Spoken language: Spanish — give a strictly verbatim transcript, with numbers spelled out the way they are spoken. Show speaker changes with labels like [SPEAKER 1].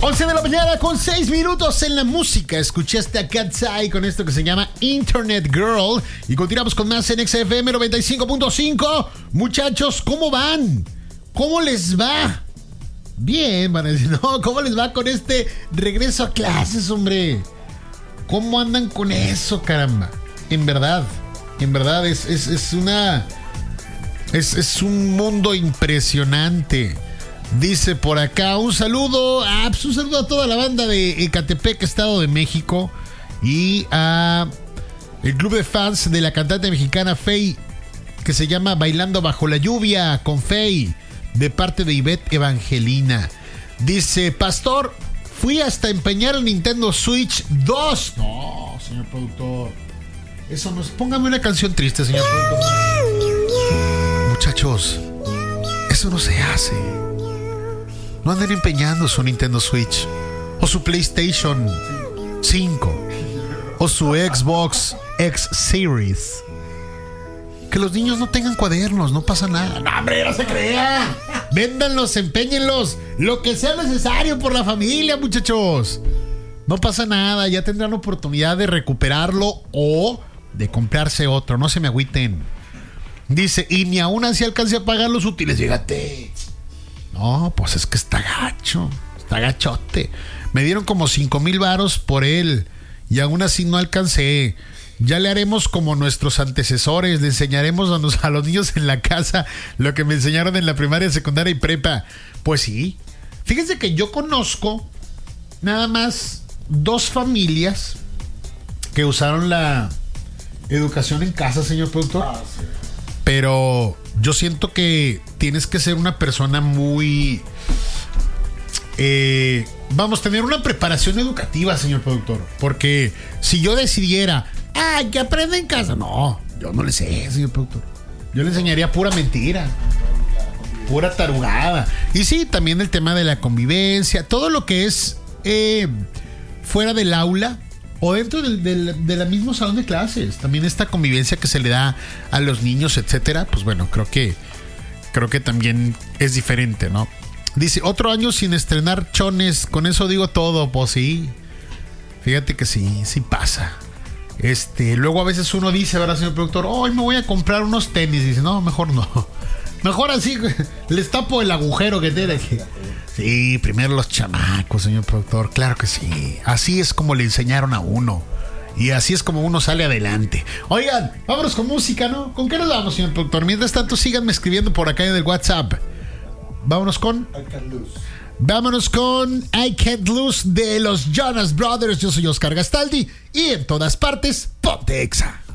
[SPEAKER 1] once de la mañana con seis minutos en la música. Escuchaste a Cat's Eye con esto que se llama Internet Girl. Y continuamos con más en X F M noventa y cinco punto cinco. Muchachos, ¿cómo van? ¿Cómo les va? Bien, van a decir, no, ¿cómo les va con este regreso a clases, hombre? ¿Cómo andan con eso, caramba? En verdad, en verdad es, es, es una... Es, es un mundo impresionante. Dice por acá, un saludo, ah, pues un saludo a toda la banda de Ecatepec, Estado de México, y a el club de fans de la cantante mexicana Faye, que se llama Bailando Bajo la Lluvia con Faye, de parte de Ivette Evangelina. Dice, Pastor, fui hasta empeñar el Nintendo Switch dos. No, señor productor, eso no es... Póngame una canción triste, señor productor. Muchachos, eso no se hace. No anden empeñando su Nintendo Switch o su PlayStation cinco o su Xbox X Series. Que los niños no tengan cuadernos, no pasa nada. No, hombre, no se crean. Véndanlos, empeñenlos, lo que sea necesario por la familia, muchachos. No pasa nada, ya tendrán oportunidad de recuperarlo o de comprarse otro. No se me agüiten. Dice, y ni aún así alcancé a pagar los útiles, fíjate. No, pues es que está gacho, está gachote. Me dieron como cinco mil varos por él y aún así no alcancé. Ya le haremos como nuestros antecesores, le enseñaremos a los, a los niños en la casa lo que me enseñaron en la primaria, secundaria y prepa. Pues sí, fíjense que yo conozco nada más dos familias que usaron la educación en casa, señor productor. Ah, sí. Pero yo siento que tienes que ser una persona muy... Eh, vamos, tener una preparación educativa, señor productor. Porque si yo decidiera, ah, que aprenda en casa. No, yo no le sé, señor productor. Yo le enseñaría pura mentira. Pura tarugada. Y sí, también el tema de la convivencia. Todo lo que es eh, fuera del aula o dentro del, del, del mismo salón de clases. También esta convivencia que se le da a los niños, etcétera. Pues bueno, creo que creo que también es diferente, ¿no? Dice, otro año sin estrenar chones. Con eso digo todo. Pues sí, fíjate que sí, sí pasa. Este, luego a veces uno dice, ¿verdad, señor productor? Hoy me voy a comprar unos tenis. Dice, no, mejor no. Mejor así, les tapo el agujero que tiene. Sí, primero los chamacos, señor productor. Claro que sí. Así es como le enseñaron a uno. Y así es como uno sale adelante. Oigan, vámonos con música, ¿no? ¿Con qué nos vamos, señor productor? Mientras tanto, síganme escribiendo por acá en el WhatsApp. Vámonos con...
[SPEAKER 2] I Can't Lose.
[SPEAKER 1] Vámonos con I Can't Lose de los Jonas Brothers. Yo soy Oscar Gastaldi y en todas partes, ponte Exa.